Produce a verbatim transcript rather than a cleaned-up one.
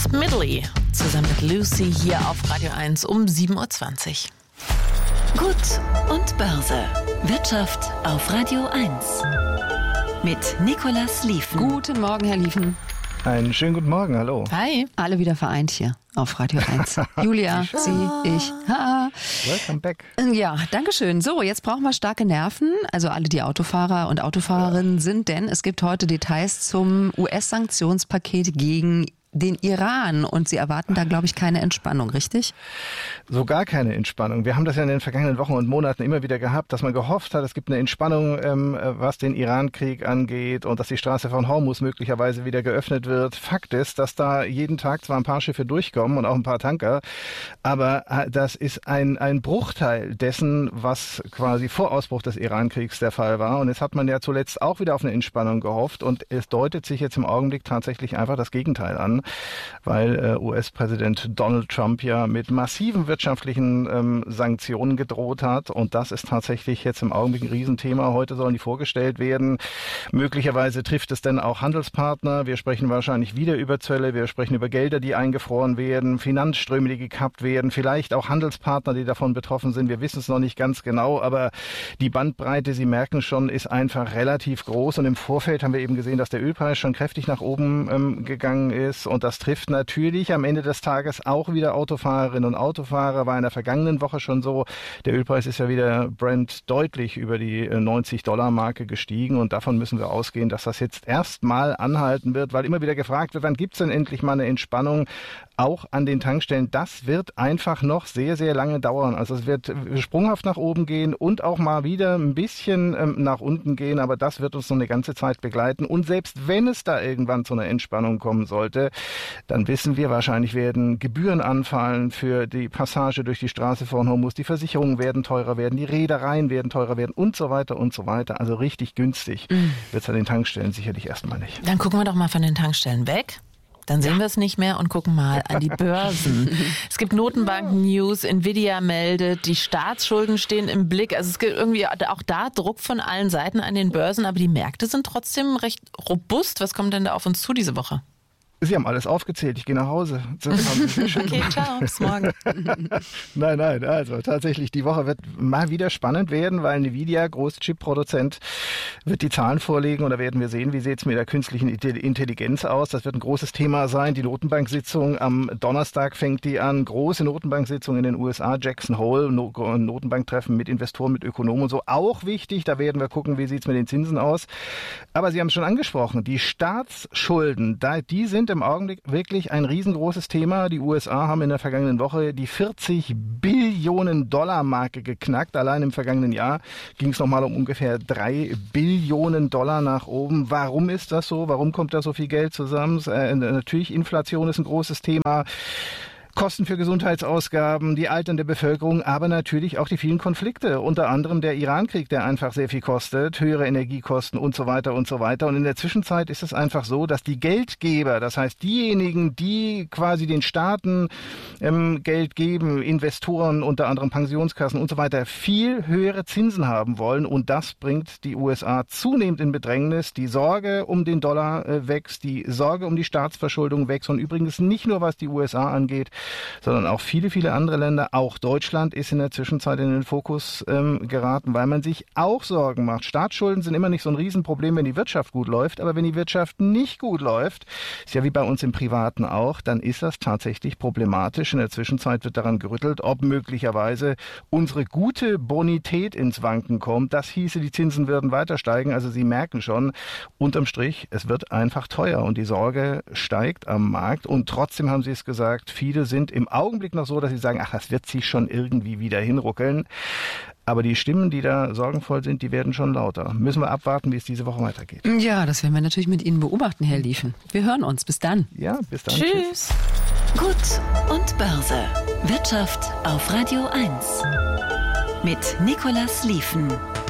Midley zusammen mit Lucy hier auf Radio eins um sieben Uhr zwanzig. Gut und Börse. Wirtschaft auf Radio eins. Mit Nicolas Lieven. Guten Morgen, Herr Lieven. Einen schönen guten Morgen, hallo. Hi. Alle wieder vereint hier auf Radio eins. Julia, Sie, ich. Ha. Welcome back. Ja, danke schön. So, jetzt brauchen wir starke Nerven. Also alle, die Autofahrer und Autofahrerinnen ja. sind, denn es gibt heute Details zum U S-Sanktionspaket gegen den Iran und Sie erwarten da, glaube ich, keine Entspannung, richtig? So gar keine Entspannung. Wir haben das ja in den vergangenen Wochen und Monaten immer wieder gehabt, dass man gehofft hat, es gibt eine Entspannung, ähm, was den Iran-Krieg angeht und dass die Straße von Hormuz möglicherweise wieder geöffnet wird. Fakt ist, dass da jeden Tag zwar ein paar Schiffe durchkommen und auch ein paar Tanker, aber das ist ein, ein Bruchteil dessen, was quasi vor Ausbruch des Iran-Kriegs der Fall war. Und jetzt hat man ja zuletzt auch wieder auf eine Entspannung gehofft und es deutet sich jetzt im Augenblick tatsächlich einfach das Gegenteil an, weil äh, U S-Präsident Donald Trump ja mit massiven wirtschaftlichen ähm, Sanktionen gedroht hat. Und das ist tatsächlich jetzt im Augenblick ein Riesenthema. Heute sollen die vorgestellt werden. Möglicherweise trifft es denn auch Handelspartner. Wir sprechen wahrscheinlich wieder über Zölle. Wir sprechen über Gelder, die eingefroren werden, Finanzströme, die gekappt werden, vielleicht auch Handelspartner, die davon betroffen sind. Wir wissen es noch nicht ganz genau, aber die Bandbreite, Sie merken schon, ist einfach relativ groß. Und im Vorfeld haben wir eben gesehen, dass der Ölpreis schon kräftig nach oben ähm, gegangen ist. Und das trifft natürlich am Ende des Tages auch wieder Autofahrerinnen und Autofahrer. War in der vergangenen Woche schon so. Der Ölpreis ist ja wieder Brent deutlich über die neunzig-Dollar-Marke gestiegen. Und davon müssen wir ausgehen, dass das jetzt erstmal anhalten wird, weil immer wieder gefragt wird, wann gibt es denn endlich mal eine Entspannung? Auch an den Tankstellen. Das wird einfach noch sehr, sehr lange dauern. Also es wird sprunghaft nach oben gehen und auch mal wieder ein bisschen ähm, nach unten gehen. Aber das wird uns noch eine ganze Zeit begleiten. Und selbst wenn es da irgendwann zu einer Entspannung kommen sollte, dann wissen wir, wahrscheinlich werden Gebühren anfallen für die Passage durch die Straße von Hormuz. Die Versicherungen werden teurer werden, die Reedereien werden teurer werden und so weiter und so weiter. Also richtig günstig mhm. wird es an den Tankstellen sicherlich erstmal nicht. Dann gucken wir doch mal von den Tankstellen weg. Dann sehen ja. wir es nicht mehr und gucken mal an die Börsen. Es gibt Notenbanken-News, Nvidia meldet, die Staatsschulden stehen im Blick. Also es gibt irgendwie auch da Druck von allen Seiten an den Börsen, aber die Märkte sind trotzdem recht robust. Was kommt denn da auf uns zu diese Woche? Sie haben alles aufgezählt, ich gehe nach Hause. Okay, ciao, bis morgen. Nein, nein, also tatsächlich, die Woche wird mal wieder spannend werden, weil Nvidia, Großchip-Produzent, wird die Zahlen vorlegen und da werden wir sehen, wie sieht es mit der künstlichen Intelligenz aus. Das wird ein großes Thema sein. Die Notenbank-Sitzung am Donnerstag fängt die an. Große Notenbank-Sitzung in den U S A, Jackson Hole, Notenbanktreffen mit Investoren, mit Ökonomen und so. Auch wichtig, da werden wir gucken, wie sieht es mit den Zinsen aus. Aber Sie haben es schon angesprochen, die Staatsschulden, da, die sind im Augenblick wirklich ein riesengroßes Thema. Die U S A haben in der vergangenen Woche die vierzig Billionen Dollar Marke geknackt. Allein im vergangenen Jahr ging es nochmal um ungefähr drei Billionen Dollar nach oben. Warum ist das so? Warum kommt da so viel Geld zusammen? Äh, natürlich, Inflation ist ein großes Thema. Kosten für Gesundheitsausgaben, die alternde Bevölkerung, aber natürlich auch die vielen Konflikte. Unter anderem der Iran-Krieg, der einfach sehr viel kostet, höhere Energiekosten und so weiter und so weiter. Und in der Zwischenzeit ist es einfach so, dass die Geldgeber, das heißt diejenigen, die quasi den Staaten ähm, Geld geben, Investoren, unter anderem Pensionskassen und so weiter, viel höhere Zinsen haben wollen. Und das bringt die U S A zunehmend in Bedrängnis. Die Sorge um den Dollar äh, wächst, die Sorge um die Staatsverschuldung wächst. Und übrigens nicht nur, was die U S A angeht, sondern auch viele, viele andere Länder. Auch Deutschland ist in der Zwischenzeit in den Fokus ähm, geraten, weil man sich auch Sorgen macht. Staatsschulden sind immer nicht so ein Riesenproblem, wenn die Wirtschaft gut läuft, aber wenn die Wirtschaft nicht gut läuft, ist ja wie bei uns im Privaten auch, dann ist das tatsächlich problematisch. In der Zwischenzeit wird daran gerüttelt, ob möglicherweise unsere gute Bonität ins Wanken kommt. Das hieße, die Zinsen würden weiter steigen. Also Sie merken schon, unterm Strich, es wird einfach teuer und die Sorge steigt am Markt. Und trotzdem haben Sie es gesagt, viele sind im Augenblick noch so, dass sie sagen, ach, das wird sich schon irgendwie wieder hinruckeln. Aber die Stimmen, die da sorgenvoll sind, die werden schon lauter. Müssen wir abwarten, wie es diese Woche weitergeht. Ja, das werden wir natürlich mit Ihnen beobachten, Herr Lieven. Wir hören uns. Bis dann. Ja, bis dann. Tschüss. Gut und Börse. Wirtschaft auf Radio eins. Mit Nicolas Lieven.